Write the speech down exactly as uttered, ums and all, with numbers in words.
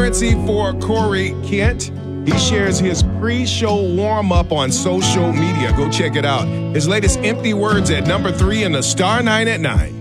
transparency for Corey Kent. He shares his pre-show warm-up on social media. Go check it out. His latest Empty Words at number three in the Star nine at nine.